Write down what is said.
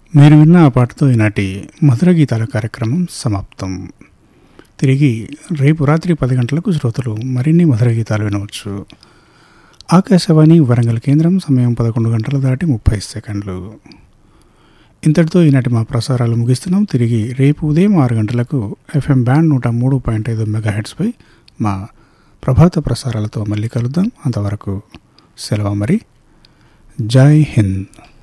మీరు విన్న ఆ పాటతో ఈనాటి మధుర గీతాల కార్యక్రమం సమాప్తం. తిరిగి రేపు రాత్రి 10 గంటలకు శ్రోతలు మరిన్ని మధుర గీతాలు వినవచ్చు. ఆకాశవాణి వరంగల్ కేంద్రం, సమయం 11 గంటలు దాటి 30 సెకండ్లు. ఇంతటితో ఈనాటి మా ప్రసారాలు ముగిస్తున్నాం. తిరిగి రేపు ఉదయం 6 గంటలకు FM బ్యాండ్ 103.5 మెగాహెర్ట్జ్పై మా ప్రభాత ప్రసారాలతో మళ్ళీ కలుద్దాం. అంతవరకు సెలవు మరి. జై హింద్.